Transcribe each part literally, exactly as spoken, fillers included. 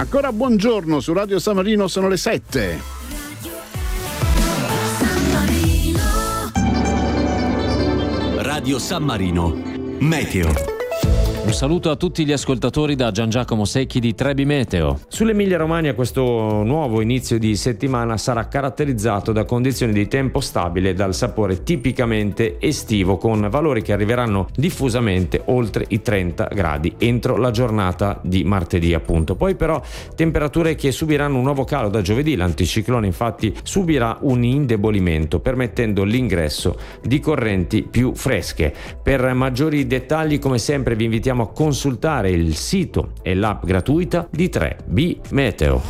Ancora buongiorno su Radio San Marino, sono le sette. Radio San Marino, Meteo. Un saluto a tutti gli ascoltatori da Gian Giacomo Secchi di Trebi Meteo. Sull'Emilia Romagna questo nuovo inizio di settimana sarà caratterizzato da condizioni di tempo stabile dal sapore tipicamente estivo, con valori che arriveranno diffusamente oltre i trenta gradi entro la giornata di martedì appunto. Poi però temperature che subiranno un nuovo calo da giovedì. L'anticiclone infatti subirà un indebolimento, permettendo l'ingresso di correnti più fresche. Per maggiori dettagli, come sempre, vi invitiamo a consultare il sito e l'app gratuita di tre B Meteo.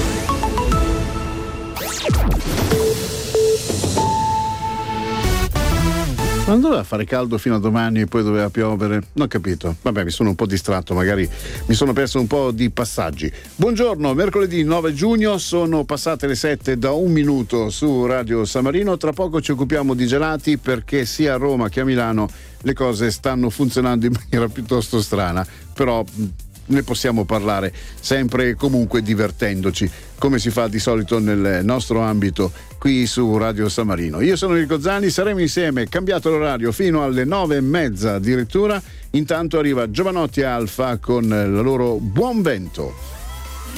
Non doveva fare caldo fino a domani e poi doveva piovere? Non ho capito. Vabbè, mi sono un po' distratto, magari mi sono perso un po' di passaggi. Buongiorno, mercoledì nove giugno, sono passate le sette da un minuto su Radio San Marino. Tra poco ci occupiamo di gelati, perché sia a Roma che a Milano le cose stanno funzionando in maniera piuttosto strana, però ne possiamo parlare sempre e comunque divertendoci, come si fa di solito nel nostro ambito qui su Radio San Marino. Io sono Enrico Zani, saremo insieme, cambiato l'orario, fino alle nove e mezza addirittura. Intanto arriva Giovanotti Alfa con la loro Buon Vento.